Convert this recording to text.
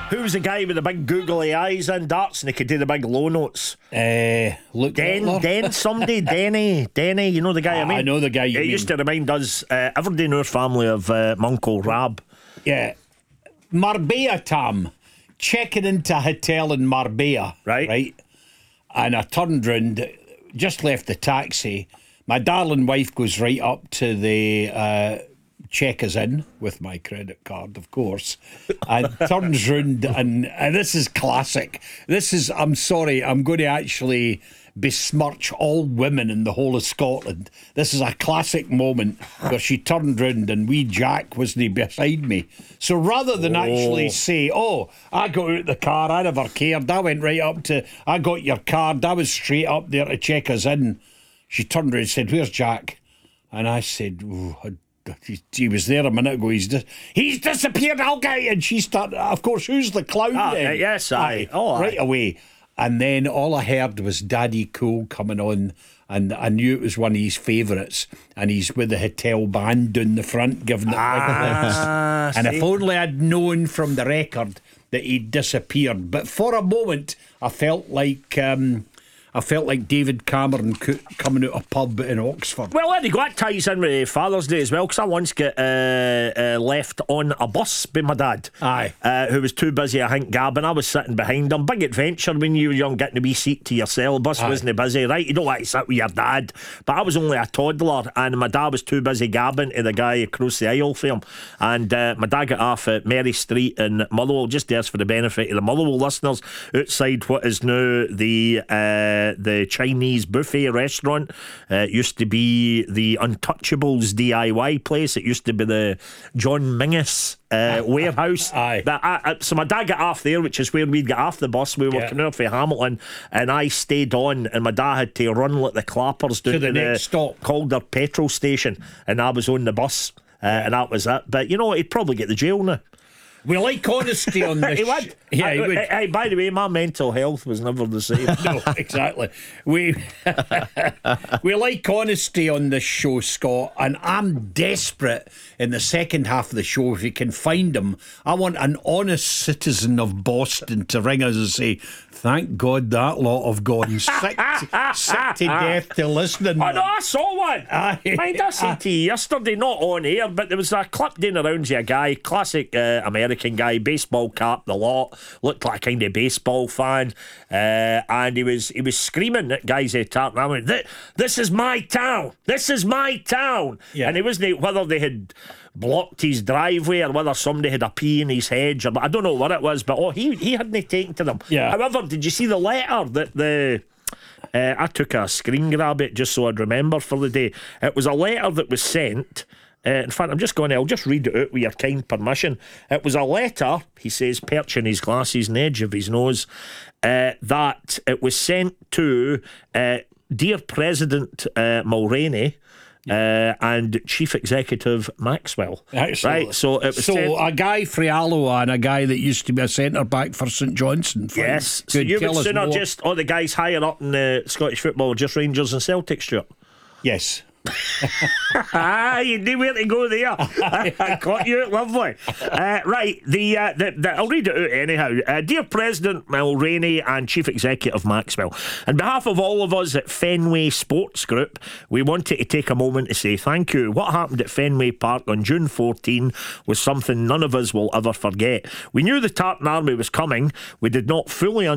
Who was the guy with the big googly eyes in darts and he could do the big low notes? Luke Somebody, Denny, you know the guy I mean? I know the guy you He mean. used to remind us, everybody in our family of my Uncle Rab. Yeah. Marbella, Tam. Checking into a hotel in Marbella. Right. And I turned round, just left the taxi. My darling wife goes right up to the check us in with my credit card, of course, and turns round and this is classic. I'm sorry, I'm going to actually besmirch all women in the whole of Scotland. This is a classic moment where she turned round and wee Jack wasn't beside me. So rather than actually say, I got out the car, I never cared, I went right up to, I got your card, I was straight up there to check us in, she turned around and said, "Where's Jack?" And I said, he was there a minute ago. He's disappeared. I'll get you. And she started. Of course, who's the clown? Then? Yes, aye. Right away. And then all I heard was Daddy Cool coming on, and I knew it was one of his favourites. And he's with the hotel band down the front, giving it big. And if only I'd known from the record that he'd disappeared. But for a moment, I felt like David Cameron coming out of a pub in Oxford. Well, there you go. That ties in with Father's Day as well, because I once got left on a bus by my dad. Aye. Who was too busy, I think, gabbing. I was sitting behind him. Big adventure when you were young, getting a wee seat to yourself. Bus wasn't busy, right? You don't want to sit with your dad. But I was only a toddler, and my dad was too busy gabbing to the guy across the aisle for him. And my dad got off at Mary Street in Motherwell, just there for the benefit of the Motherwell listeners, outside what is now the Chinese buffet restaurant. Used to be the Untouchables DIY place. It used to be the John Mingus warehouse. Aye. So my dad got off there, which is where we'd get off the bus. We were coming out for Hamilton, and I stayed on, and my dad had to run like the clappers down to the next stop, called their petrol station, and I was on the bus, and that was it. But you know, he'd probably get the jail now. We like honesty on this. He would. Yeah, he would. Hey, by the way, my mental health was never the same. No, exactly. We like honesty on this show, Scott, and I'm desperate in the second half of the show, if you can find him. I want an honest citizen of Boston to ring us and say, "Thank God that lot have gone sick to death to listening." Oh no, I saw one. Mind I said to you yesterday, not on air, but there was a clip doing around you, a guy, classic American guy, baseball cap, the lot, looked like a kind of baseball fan, and he was screaming at guys at Tartan. I went, "This is my town. This is my town." Yeah. And it wasn't whether they had blocked his driveway or whether somebody had a pee in his hedge, or I don't know what it was, but he hadn't taken to them. Yeah. However, did you see the letter that I took a screen grab it just so I'd remember for the day. It was a letter that was sent. In fact, I'll just read it out with your kind permission. It was a letter, he says, perching his glasses on the edge of his nose, that it was sent to Dear President Mulroney, and Chief Executive Maxwell. Excellent. Right, so it was a guy from Alloa and a guy that used to be a centre back for St Johnstone. Yes, so you would sooner just the guys higher up in the Scottish football, just Rangers and Celtic, Stuart? Yes. You knew where to go there. I caught you out, lovely. Right, I'll read it out anyhow. Dear President Mulroney and Chief Executive Maxwell, on behalf of all of us at Fenway Sports Group, we wanted to take a moment to say thank you. What happened at Fenway Park on June 14 was something none of us will ever forget. We knew the Tartan Army was coming. We did not fully